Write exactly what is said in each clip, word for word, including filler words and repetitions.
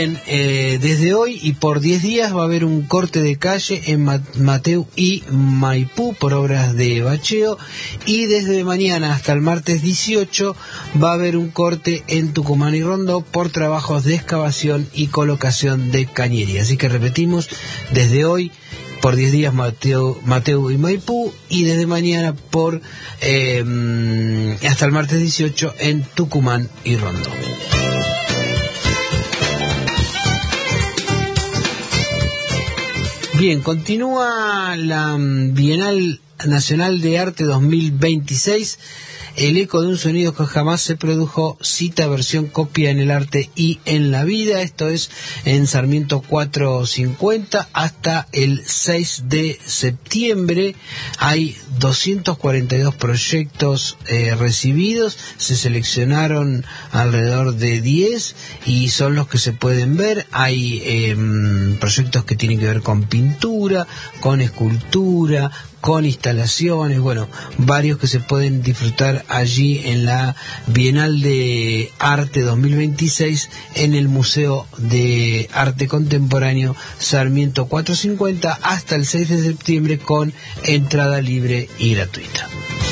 Eh, desde hoy y por diez días va a haber un corte de calle en Mateu y Maipú por obras de bacheo, y desde mañana hasta el martes dieciocho va a haber un corte en Tucumán y Rondó por trabajos de excavación y colocación de cañería. Así que repetimos, desde hoy por diez días Mateu, Mateu y Maipú, y desde mañana por eh, hasta el martes dieciocho en Tucumán y Rondó. Bien, continúa la Bienal Nacional de Arte dos mil veintiséis. El eco de un sonido que jamás se produjo, cita versión copia en el arte y en la vida. Esto es en Sarmiento cuatrocientos cincuenta hasta el seis de septiembre. Hay doscientos cuarenta y dos proyectos eh, recibidos. Se seleccionaron alrededor de diez y son los que se pueden ver. Hay eh, proyectos que tienen que ver con pintura, con escultura, con instalaciones, bueno, varios que se pueden disfrutar allí en la Bienal de Arte dos mil veintiséis en el Museo de Arte Contemporáneo Sarmiento cuatrocientos cincuenta hasta el seis de septiembre, con entrada libre y gratuita.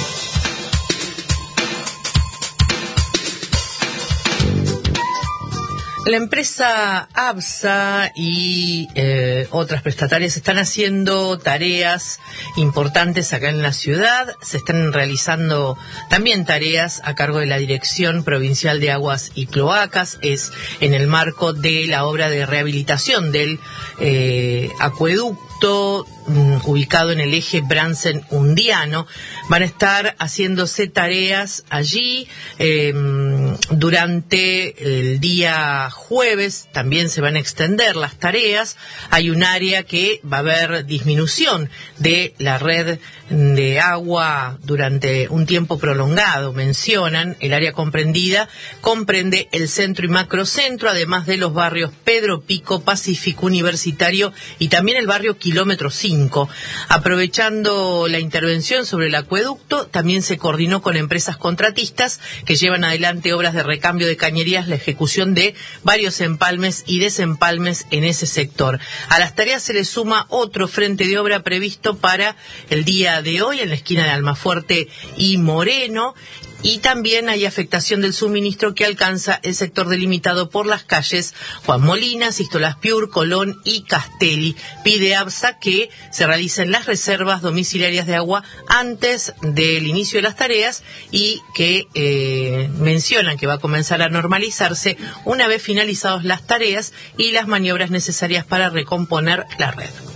La empresa ABSA y eh, otras prestatarias están haciendo tareas importantes acá en la ciudad. Se están realizando también tareas a cargo de la Dirección Provincial de Aguas y Cloacas. Es en el marco de la obra de rehabilitación del eh, acueducto ubicado en el eje Bransen-Undiano. Van a estar haciéndose tareas allí eh, durante el día jueves. También se van a extender las tareas. Hay un área que va a haber disminución de la red de agua durante un tiempo prolongado, mencionan. El área comprendida comprende el centro y macrocentro, además de los barrios Pedro Pico, Pacífico, Universitario y también el barrio Kilómetro cinco. Aprovechando la intervención sobre el acueducto, también se coordinó con empresas contratistas que llevan adelante obras de recambio de cañerías, la ejecución de varios empalmes y desempalmes en ese sector. A las tareas se le suma otro frente de obra previsto para el día de hoy en la esquina de Almafuerte y Moreno. Y también hay afectación del suministro que alcanza el sector delimitado por las calles Juan Molina, Sistolas Piur, Colón y Castelli. Pide ABSA que se realicen las reservas domiciliarias de agua antes del inicio de las tareas y que eh, mencionan que va a comenzar a normalizarse una vez finalizadas las tareas y las maniobras necesarias para recomponer la red.